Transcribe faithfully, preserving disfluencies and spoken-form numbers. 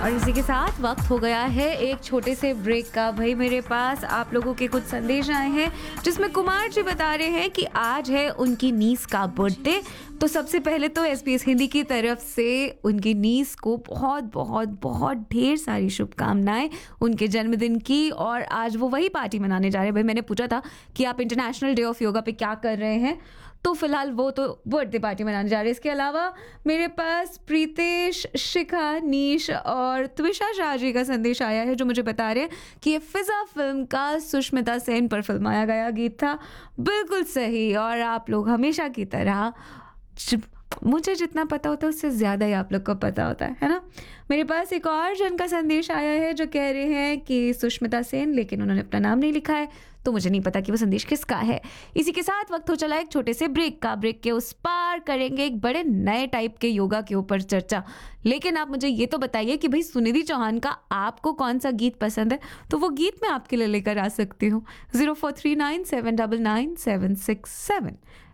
और इसी के साथ वक्त हो गया है एक छोटे से ब्रेक का। भाई मेरे पास आप लोगों के कुछ संदेश आए हैं जिसमें कुमार जी बता रहे हैं कि आज है उनकी नीस का बर्थडे। तो सबसे पहले तो एसबीएस हिंदी की तरफ से उनकी नीस को बहुत बहुत बहुत ढेर सारी शुभकामनाएं उनके जन्मदिन की। और आज वो वही पार्टी मनाने जा रहे हैं। भाई मैंने पूछा था कि आप इंटरनेशनल डे ऑफ योगा पे क्या कर रहे हैं, तो फिलहाल वो तो बर्थडे पार्टी मनाने जा रहे हैं। इसके अलावा मेरे पास प्रीतेश, शिखा, नीश और त्विषा शाह जी का संदेश आया है जो मुझे बता रहे हैं कि ये फिजा फिल्म का सुष्मिता सेन पर फिल्माया गया गीत था। बिल्कुल सही। और आप लोग हमेशा की तरह, मुझे जितना पता होता है उससे ज़्यादा ही आप लोग को पता होता है है ना। मेरे पास एक और जन का संदेश आया है जो कह रहे हैं कि सुष्मिता सेन, लेकिन उन्होंने अपना नाम नहीं लिखा है तो मुझे नहीं पता कि वो संदेश किसका है। इसी के साथ वक्त हो चला एक छोटे से ब्रेक का। ब्रेक के उस पार करेंगे एक बड़े नए टाइप के योगा के ऊपर चर्चा। लेकिन आप मुझे ये तो बताइए कि भाई सुनिधि चौहान का आपको कौन सा गीत पसंद है, तो वो गीत मैं आपके लिए लेकर आ सकती हूँ। Zero four three nine seven double nine seven six seven